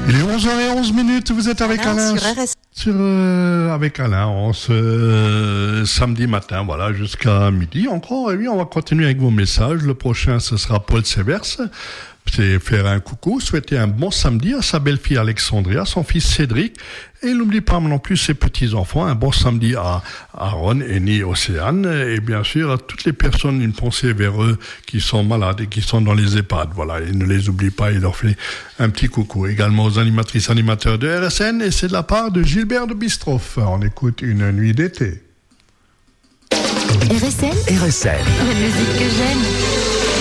Il est 11h11, vous êtes avec Alain. Avec Alain, on se samedi matin, voilà, jusqu'à midi encore. Et oui, on va continuer avec vos messages. Le prochain, ce sera Paul Severs. C'est faire un coucou, souhaiter un bon samedi à sa belle-fille Alexandria, son fils Cédric, et n'oublie pas non plus ses petits-enfants, un bon samedi à Aaron, Eni, Océane, et bien sûr à toutes les personnes, une pensée vers eux qui sont malades et qui sont dans les EHPAD, voilà, et ne les oublie pas, il leur fait un petit coucou, également aux animatrices, animateurs de RSN, et c'est de la part de Gilbert de Bistroff. On écoute Une nuit d'été. RSN, RSN, la musique que j'aime.